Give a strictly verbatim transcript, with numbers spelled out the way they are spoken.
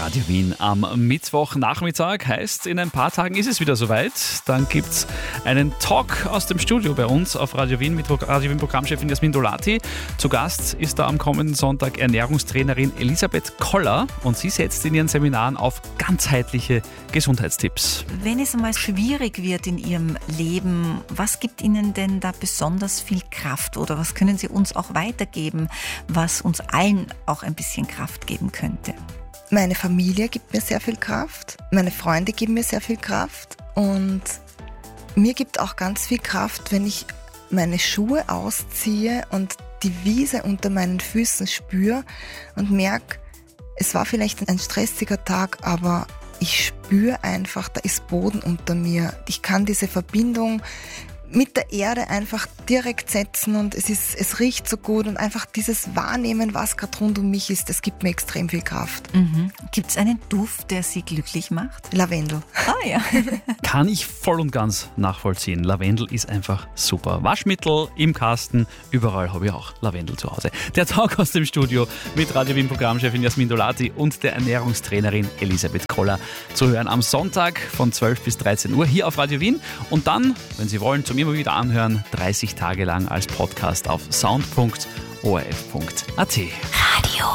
Radio Wien am Mittwochnachmittag. Heißt, in ein paar Tagen ist es wieder soweit. Dann gibt es einen Talk aus dem Studio bei uns auf Radio Wien mit Radio Wien Programmchefin Jasmin Dolati. Zu Gast ist da am kommenden Sonntag Ernährungstrainerin Elisabeth Koller und sie setzt in ihren Seminaren auf ganzheitliche Gesundheitstipps. Wenn es einmal schwierig wird in Ihrem Leben, was gibt Ihnen denn da besonders viel Kraft oder was können Sie uns auch weitergeben, was uns allen auch ein bisschen Kraft geben könnte? Meine Familie gibt mir sehr viel Kraft, meine Freunde geben mir sehr viel Kraft und mir gibt auch ganz viel Kraft, wenn ich meine Schuhe ausziehe und die Wiese unter meinen Füßen spüre und merke, es war vielleicht ein stressiger Tag, aber ich spüre einfach, da ist Boden unter mir. Ich kann diese Verbindung mit der Erde einfach direkt setzen und es ist, es riecht so gut und einfach dieses Wahrnehmen, was gerade rund um mich ist, das gibt mir extrem viel Kraft. Mhm. Gibt es einen Duft, der Sie glücklich macht? Lavendel. Ah ja. Kann ich voll und ganz nachvollziehen. Lavendel ist einfach super. Waschmittel im Kasten, überall habe ich auch Lavendel zu Hause. Der Talk aus dem Studio mit Radio Wien Programmchefin Jasmin Dolati und der Ernährungstrainerin Elisabeth Koller zu hören am Sonntag von zwölf bis dreizehn Uhr hier auf Radio Wien und dann, wenn Sie wollen, zum immer wieder anhören, dreißig Tage lang als Podcast auf sound punkt o r f punkt a t. Radio